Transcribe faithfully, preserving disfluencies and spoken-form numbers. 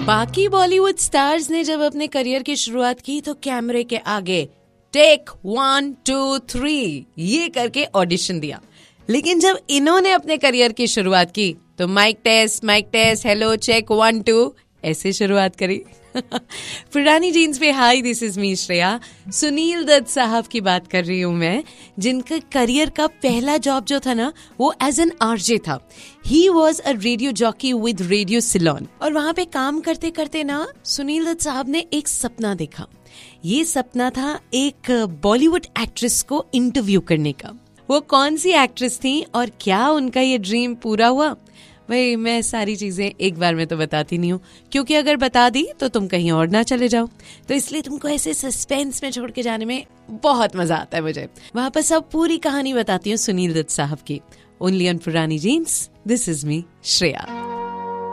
बाकी बॉलीवुड स्टार्स ने जब अपने करियर की शुरुआत की तो कैमरे के आगे टेक वन टू थ्री ये करके ऑडिशन दिया, लेकिन जब इन्होंने अपने करियर की शुरुआत की तो mic test mic test hello check one two ऐसे शुरुआत करी। पुरानी जीन्स पे high, this is me Shreya. Sunil Dutt साहब की बात कर रही हूँ मैं, जिनका करियर का पहला जॉब जो था ना वो एज एन आरजे था। He was a radio jockey with radio Ceylon, और वहां पे काम करते करते ना सुनील दत्त साहब ने एक सपना देखा। ये सपना था एक बॉलीवुड एक्ट्रेस को इंटरव्यू करने का। वो कौन सी एक्ट्रेस थी और क्या उनका ये ड्रीम पूरा हुआ, भाई मैं सारी चीजें एक बार में तो बताती नहीं हूँ, क्योंकि अगर बता दी तो तुम कहीं और ना चले जाओ, तो इसलिए तुमको ऐसे सस्पेंस में छोड़ के जाने में बहुत मजा आता है मुझे। वहां पर सब पूरी कहानी बताती हूँ सुनील दत्त साहब की। ओनली ऑन पुरानी jeans, this is me Shreya.